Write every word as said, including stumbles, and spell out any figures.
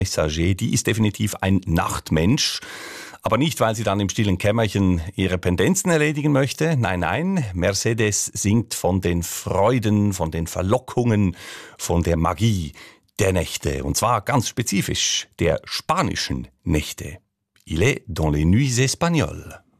Messager, die ist definitiv ein Nachtmensch. Aber nicht, weil sie dann im stillen Kämmerchen ihre Pendenzen erledigen möchte. Nein, nein, Mercedes singt von den Freuden, von den Verlockungen, von der Magie der Nächte. Und zwar ganz spezifisch der spanischen Nächte. Il est dans les nuits espagnoles.